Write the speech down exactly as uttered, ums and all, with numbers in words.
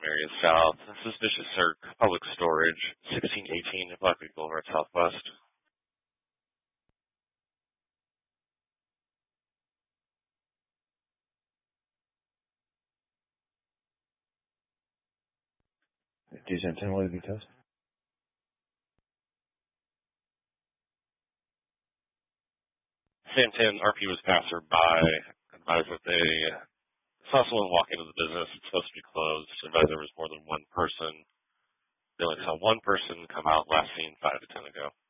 Marion South. Suspicious search, public storage, sixteen eighteen Blackwood Boulevard Southwest. Do you send ten what the details? Sam ten, R P was passerby, advised that they saw someone walk into the business. It's supposed to be closed. Advised there was more than one person. They only saw one person come out last seen five to ten ago.